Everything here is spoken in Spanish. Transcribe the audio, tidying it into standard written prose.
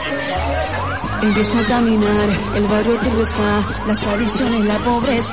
Empiezo a caminar, el barrio tuyo está, las adicciones, la pobreza.